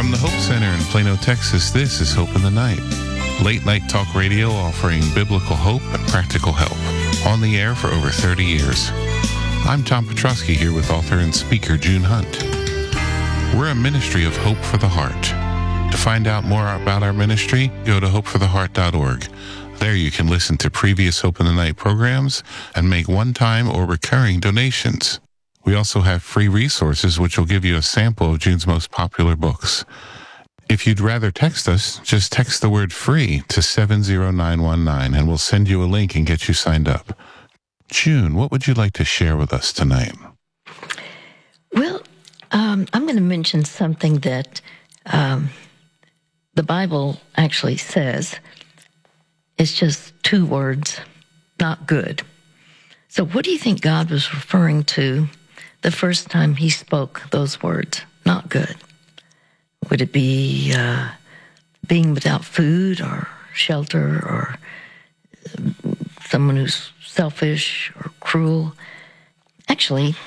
From the Hope Center in Plano, Texas, this is Hope in the Night. Late night talk radio offering biblical hope and practical help. On the air for over 30 years. I'm Tom Petrosky here with author and speaker June Hunt. We're a ministry of hope for the heart. To find out more about our ministry, go to hopefortheheart.org. There you can listen to previous Hope in the Night programs and make one-time or recurring donations. We also have free resources which will give you a sample of June's most popular books. If you'd rather text us, just text the word free to 70919 and we'll send you a link and get you signed up. June, what would you like to share with us tonight? Well, I'm going to mention something that the Bible actually says. It's just two words, not good. So what do you think God was referring to the first time he spoke those words, not good? Would it be being without food or shelter or someone who's selfish or cruel? Actually,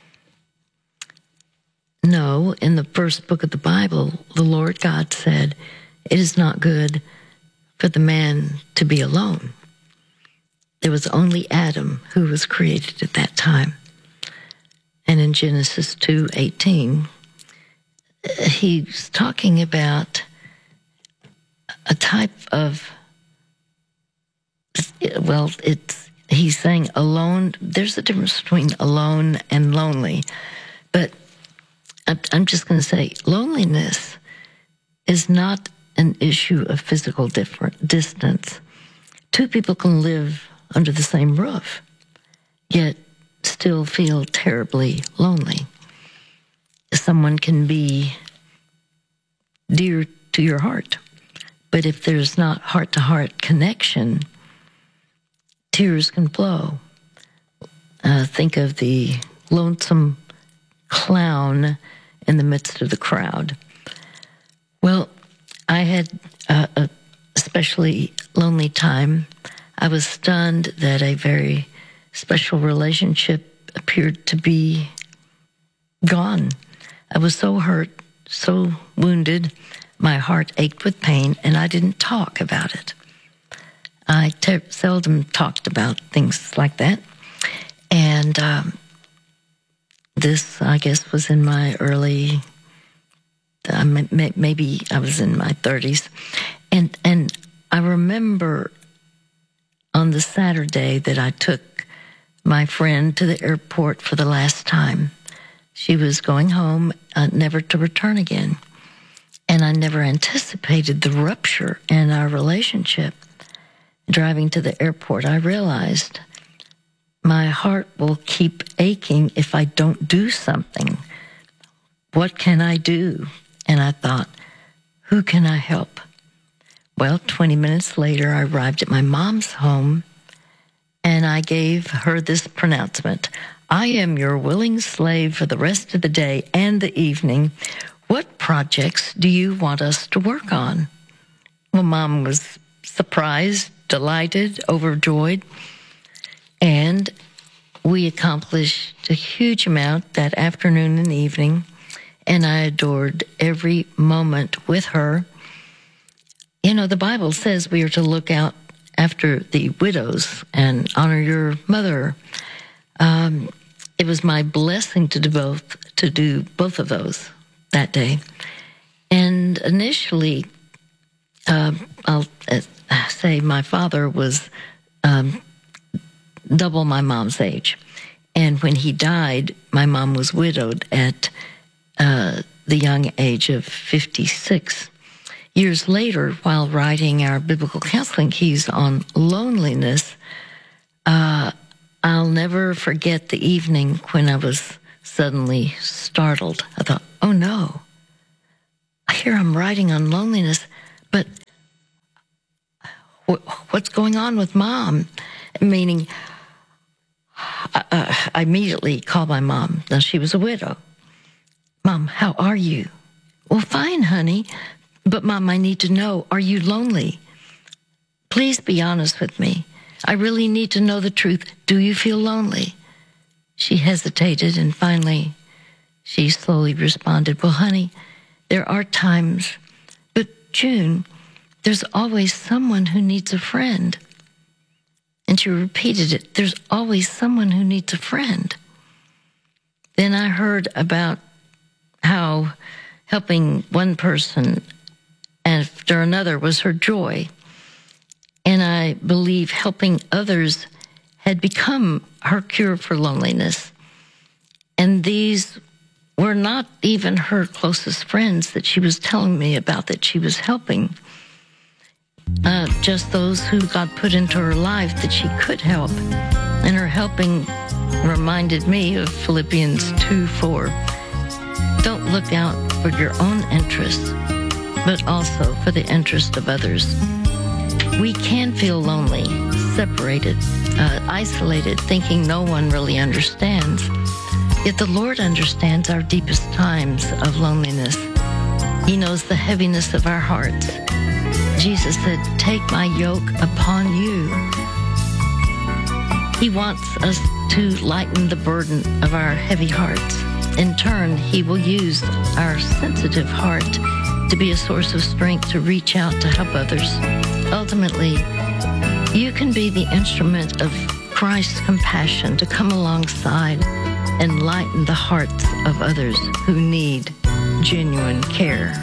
no. In the first book of the Bible, the Lord God said, "It is not good for the man to be alone." There was only Adam who was created at that time. And in Genesis 2:18, he's talking about a type of, well, he's saying alone. There's a difference between alone and lonely. But I'm just going to say loneliness is not an issue of physical distance. Two people can live under the same roof, yet still feel terribly lonely. Someone can be dear to your heart, but if there's not heart-to-heart connection, tears can flow. Think of the lonesome clown in the midst of the crowd. Well, I had a especially lonely time. I was stunned that a very special relationship appeared to be gone. I was so hurt, so wounded, my heart ached with pain, and I didn't talk about it. I seldom talked about things like that. And this, I guess, was in my early, maybe I was in my 30s. And I remember on the Saturday that I took my friend to the airport for the last time. She was going home, never to return again. And I never anticipated the rupture in our relationship. Driving to the airport, I realized my heart will keep aching if I don't do something. What can I do? And I thought, who can I help? Well, 20 minutes later, I arrived at my mom's home, and I gave her this pronouncement: "I am your willing slave for the rest of the day and the evening. What projects do you want us to work on?" Well, Mom was surprised, delighted, overjoyed, and we accomplished a huge amount that afternoon and evening, and I adored every moment with her. You know, the Bible says we are to look out after the widows and honor your mother. It was my blessing to do both of those that day. And initially, I'll say my father was double my mom's age. And when he died, my mom was widowed at the young age of 56. Years later, while writing our biblical counseling keys on loneliness, I'll never forget the evening when I was suddenly startled. I thought, oh no, here I'm writing on loneliness, but what's going on with Mom? Meaning, I immediately called my mom. Now, she was a widow. "Mom, how are you?" "Well, fine, honey. But, Mom, I need to know, are you lonely? Please be honest with me. I really need to know the truth. Do you feel lonely?" She hesitated, and finally she slowly responded, "Well, honey, There are times, but June, there's always someone who needs a friend. And she repeated it, there's always someone who needs a friend. Then I heard about how helping one person after another was her joy. And I believe helping others had become her cure for loneliness. And these were not even her closest friends that she was telling me about that she was helping. Just those who God put into her life that she could help. And her helping reminded me of Philippians 2:4. Don't look out for your own interests, but also for the interest of others. We can feel lonely, separated, isolated, thinking no one really understands. Yet the Lord understands our deepest times of loneliness. He knows the heaviness of our hearts. Jesus said, take my yoke upon you. He wants us to lighten the burden of our heavy hearts. In turn, He will use our sensitive heart to be a source of strength to reach out to help others. Ultimately, you can be the instrument of Christ's compassion to come alongside and lighten the hearts of others who need genuine care.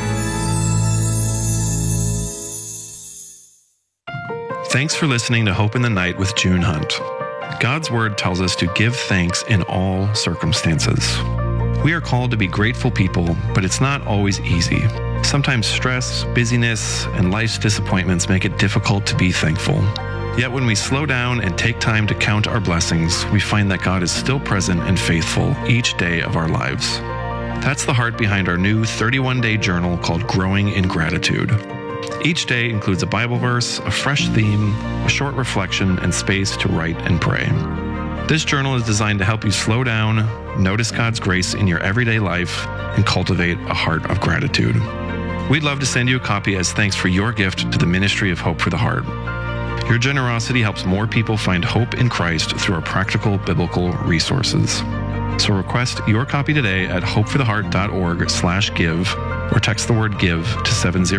Thanks for listening to Hope in the Night with June Hunt. God's Word tells us to give thanks in all circumstances. We are called to be grateful people, but it's not always easy. Sometimes stress, busyness, and life's disappointments make it difficult to be thankful. Yet when we slow down and take time to count our blessings, we find that God is still present and faithful each day of our lives. That's the heart behind our new 31-day journal called Growing in Gratitude. Each day includes a Bible verse, a fresh theme, a short reflection, and space to write and pray. This journal is designed to help you slow down, notice God's grace in your everyday life, and cultivate a heart of gratitude. We'd love to send you a copy as thanks for your gift to the Ministry of Hope for the Heart. Your generosity helps more people find hope in Christ through our practical biblical resources. So request your copy today at hopefortheheart.org/give or text the word GIVE to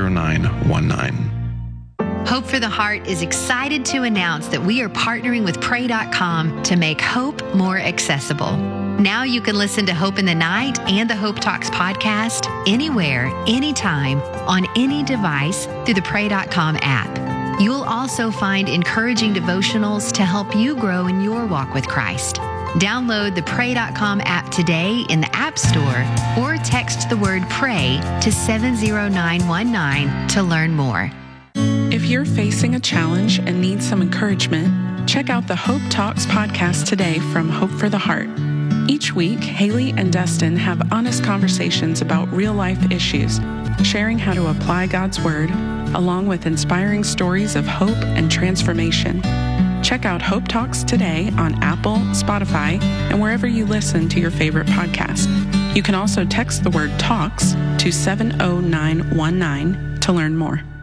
70919. Hope for the Heart is excited to announce that we are partnering with Pray.com to make hope more accessible. Now you can listen to Hope in the Night and the Hope Talks podcast anywhere, anytime, on any device through the Pray.com app. You'll also find encouraging devotionals to help you grow in your walk with Christ. Download the Pray.com app today in the App Store or text the word PRAY to 70919 to learn more. If you're facing a challenge and need some encouragement, check out the Hope Talks podcast today from Hope for the Heart. Each week, Haley and Dustin have honest conversations about real-life issues, sharing how to apply God's Word, along with inspiring stories of hope and transformation. Check out Hope Talks today on Apple, Spotify, and wherever you listen to your favorite podcast. You can also text the word TALKS to 70919 to learn more.